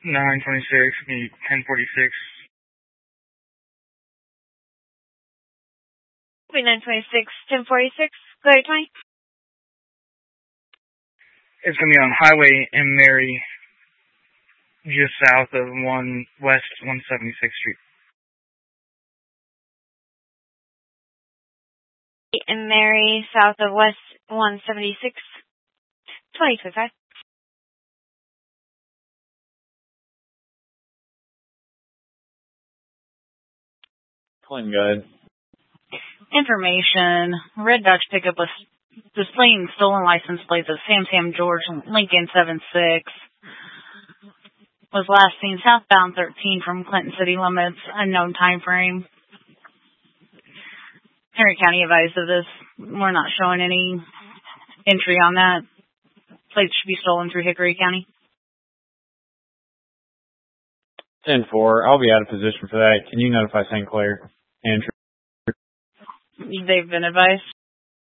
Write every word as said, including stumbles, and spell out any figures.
nine twenty-six, need ten forty-six. nine twenty-six, ten forty-six. Go ahead, Tony. It's going to be on Highway and Mary, just south of one West one seventy-sixth Street. And Mary, south of West one seventy-six, twenty twenty-five. Plain good. Information. Red Dodge pickup was displaying stolen license plates of Sam Sam George Lincoln seven six. Was last seen southbound thirteen from Clinton city limits. Unknown time frame. Henry County advised of this. We're not showing any entry on that. Plates should be stolen through Hickory County. ten four. I'll be out of position for that. Can you notify Saint Clair? Andrew? They've been advised.